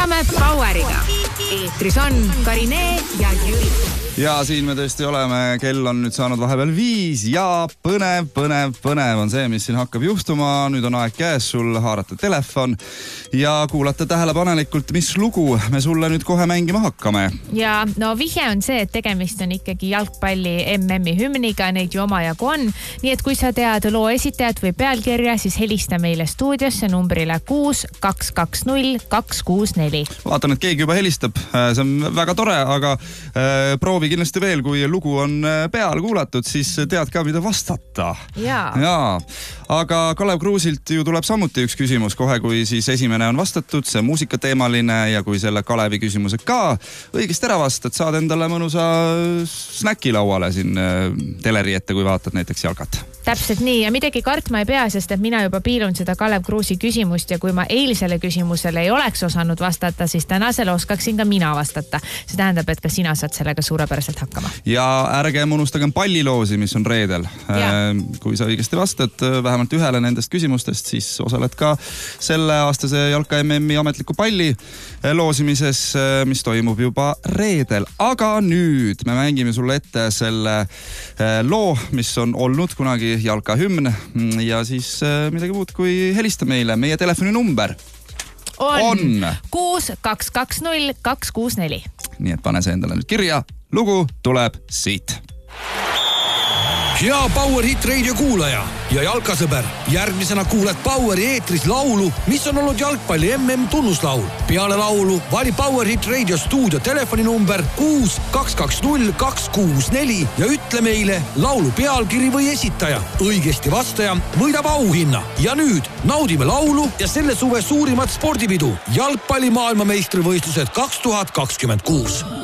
alustame Poweriga. Eetris on Karinee ja Jüri. Ja siin me tõesti oleme, kell on nüüd saanud vahepeal 5 ja põnev on see, mis siin hakkab juhtuma. Nüüd on aeg käes sul haarata telefon ja kuulata tähelepanelikult, mis lugu me sulle nüüd kohe mängima hakkame. Ja no vihje on see, et tegemist on ikkagi jalgpalli MM-i hümniga, neid ju omajagu on. Nii et kui sa tead loo esitajat või pealkirja, siis helista meile stuudiosse numbrile 6220 264. Vaatan, et keegi juba helistab, see on väga tore, aga proovi kindlasti veel, kui lugu on peal kuulatud, siis tead ka, mida vastata. Jaa. Aga Kalev Kruusilt ju tuleb samuti üks küsimus kohe, kui siis esimene on vastatud, see muusikateemaline ja kui selle Kalevi küsimuse ka õigesti ära vastad, saad endale mõnusa snäki lauale siin teleri ette, kui vaatad näiteks jalgat. Täpselt nii ja midagi kartma ei pea, sest et mina juba piilun seda Kalev Kruusi küsimust ja kui ma eilsele küsimusele ei oleks osanud vastata, siis tänasele oskaksin ka mina vastata. See tähendab, et ka sina saad sellega suurepäraselt hakkama. Ja ärgem unustagem palliloosi, mis on reedel. Kui sa õigesti vastad vähemalt ühele nendest küsimustest, siis osaled ka selle aastase Jalka MM-i ametliku palli loosimises, mis toimub juba reedel. Aga nüüd me mängime sulle ette selle loo, mis on olnud kunagi Jalka hümn ja siis midagi muud kui helista meile. Meie telefoninumber on 6220 264. Nii et pane see endale nüüd kirja. Lugu tuleb siit. Hea Power Hit Radio kuulaja ja jalkasõber. Järgmisena kuuled Poweri eetris laulu, mis on olnud jalgpalli MM tunnuslaul. Peale laulu vali Power Hit Radio stuudio telefoninumber 6220 264 ja ütle meile laulu pealkiri või esitaja. Õigesti vastaja võidab auhinna. Ja nüüd naudime laulu ja selle suve suurimat spordipidu. Jalgpalli maailmameistrivõistlused 2026.